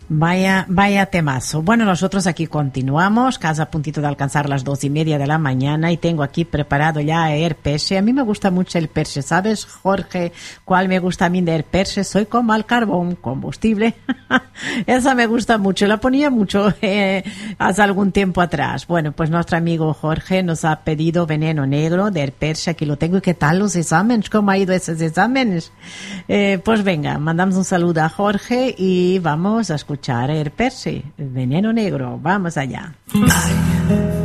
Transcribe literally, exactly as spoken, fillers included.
Vaya, vaya temazo. Bueno, nosotros aquí continuamos, casi a puntito de alcanzar las dos y media de la mañana y tengo aquí preparado ya el perche. A mí me gusta mucho el perche, ¿sabes, Jorge? ¿Cuál me gusta a mí del perche? Soy como al carbón, combustible. Esa me gusta mucho, la ponía mucho eh, hace algún tiempo atrás. Bueno, pues nuestro amigo Jorge nos ha pedido veneno negro del perche, aquí lo tengo. ¿Y qué tal los exámenes? ¿Cómo ha ido esos exámenes? Eh, pues venga, mandamos un saludo a Jorge y vamos a escuchar el perche, veneno negro. Vamos allá. Ay.